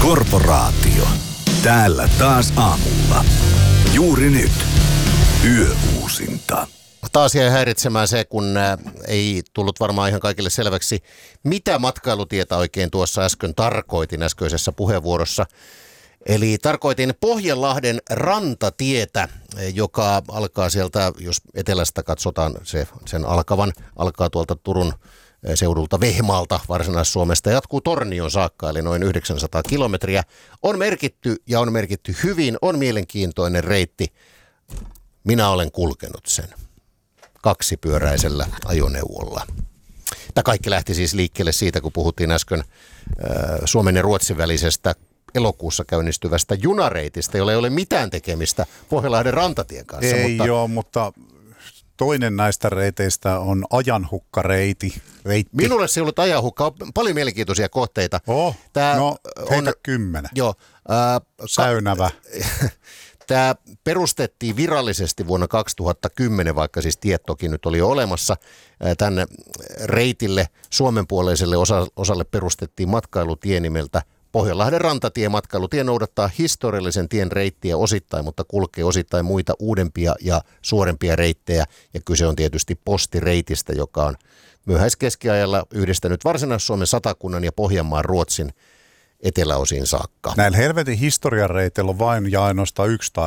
Korporaatio. Täällä taas aamulla. Juuri nyt. Yöuusinta. Taas jäi häiritsemään se, kun ei tullut varmaan ihan kaikille selväksi, mitä matkailutietä oikein tuossa äsken tarkoitin äskeisessä puheenvuorossa. Eli tarkoitin Pohjanlahden rantatietä, joka alkaa sieltä, jos etelästä katsotaan sen alkaa tuolta Turun seudulta Vehmaalta Varsinais-Suomesta, jatkuu Tornion saakka, eli noin 900 kilometriä. On merkitty hyvin, on mielenkiintoinen reitti. Minä olen kulkenut sen kaksipyöräisellä ajoneuvolla. Tämä kaikki lähti siis liikkeelle siitä, kun puhuttiin äsken Suomen ja Ruotsin välisestä elokuussa käynnistyvästä junareitistä, jolla ei ole mitään tekemistä Pohjanlahden rantatien kanssa. Mutta toinen näistä reiteistä on ajanhukkareiti. Minulle se ei ollut ajanhukka, on paljon mielenkiintoisia kohteita. Heitä 10. Joo. Säynävä. Tämä perustettiin virallisesti vuonna 2010, vaikka siis tiet toki nyt oli jo olemassa. Tänne reitille, suomenpuoleiselle osalle perustettiin matkailutie nimeltä Pohjanlahden rantatie. Matkailutie noudattaa historiallisen tien reittiä osittain, mutta kulkee osittain muita uudempia ja suorempia reittejä. Ja kyse on tietysti postireitistä, joka on myöhäiskeskiajalla yhdistänyt Varsinais-Suomen Satakunnan ja Pohjanmaan Ruotsin eteläosiin saakka. Näillä helvetin historian reiteillä on vain ja ainoastaan yksi